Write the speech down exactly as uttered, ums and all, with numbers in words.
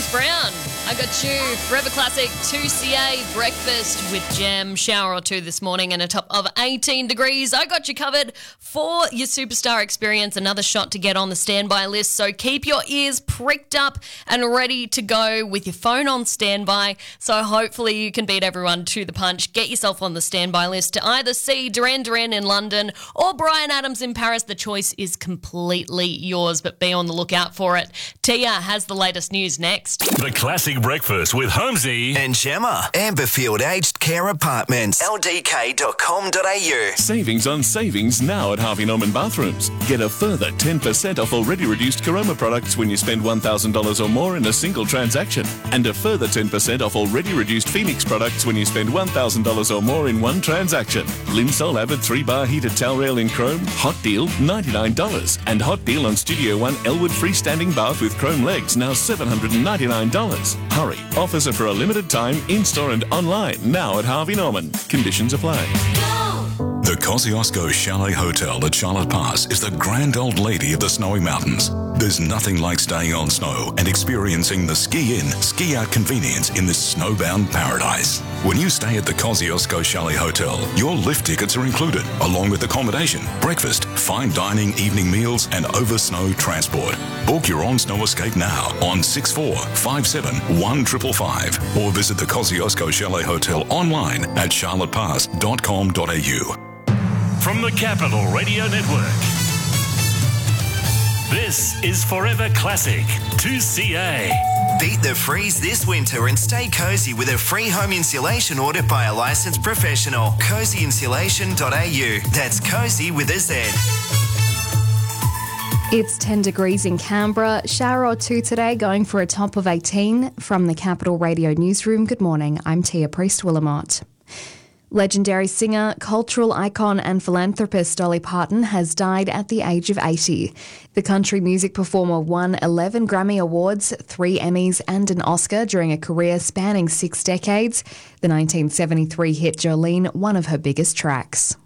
James Brown. I got you. Forever Classic two C A breakfast with jam. Shower or two this morning and a top of eighteen degrees. I got you covered for your superstar experience. Another shot to get on the standby list. So keep your ears pricked up and ready to go with your phone on standby. So hopefully you can beat everyone to the punch. Get yourself on the standby list to either see Duran Duran in London or Bryan Adams in Paris. The choice is completely yours, but be on the lookout for it. Tia has the latest news next. The Classic Breakfast with Holmesy and Gemma. Amberfield Aged Care Apartments. L D K dot com dot A U. Savings on savings now at Harvey Norman Bathrooms. Get a further ten percent off already reduced Caroma products when you spend one thousand dollars or more in a single transaction. And a further ten percent off already reduced Phoenix products when you spend one thousand dollars or more in one transaction. Linsol Avid three bar heated towel rail in chrome, hot deal ninety-nine dollars. And hot deal on Studio One Elwood freestanding bath with chrome legs, now seven hundred ninety-nine dollars. Hurry, offers are for a limited time, in-store and online, now at Harvey Norman. Conditions apply. The Kosciuszko Chalet Hotel at Charlotte Pass is the grand old lady of the snowy mountains. There's nothing like staying on snow and experiencing the ski-in, ski-out convenience in this snowbound paradise. When you stay at the Kosciuszko Chalet Hotel, your lift tickets are included, along with accommodation, breakfast, fine dining, evening meals, and over-snow transport. Book your own snow escape now on six four five seven one five five five or visit the Kosciuszko Chalet Hotel online at charlotte pass dot com dot A U. from the Capital Radio Network. This is Forever Classic two C A. Beat the freeze this winter and stay cozy with a free home insulation order by a licensed professional. cozy insulation dot A U. That's cozy with a Z. It's ten degrees in Canberra. Shower or two today, going for a top of eighteen. From the Capital Radio Newsroom, good morning. I'm Tia Priest-Willamott. Legendary singer, cultural icon and philanthropist Dolly Parton has died at the age of eighty. The country music performer won eleven Grammy Awards, three Emmys and an Oscar during a career spanning six decades. The nineteen seventy-three hit Jolene, one of her biggest tracks.